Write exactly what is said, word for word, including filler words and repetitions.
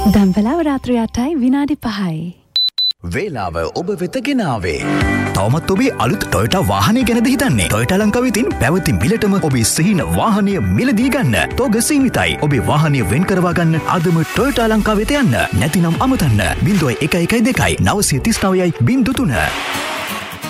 දැන් වෙලාව රාත්‍රී අටයි විනාඩි පහයි. වේලාව ඔබ වෙත ගෙනාවේ. තවමත් ඔබේ අලුත් ටොයෝටා වාහනය ගැනද හිතන්නේ? ටොයෝටා ලංකාව විසින් පැවති මිලටම ඔබේ සිහින වාහනය මිලදී ගන්න. තෝග සීමිතයි. ඔබේ වාහනය වෙන් කරවා ගන්න අදම ටොයෝටා ලංකාව වෙත යන්න. නැතිනම් අමතන්න. බිංදුවයි එකයි එකයි දෙකයි නවසිය තිස් නවයයි බිංදු තුන.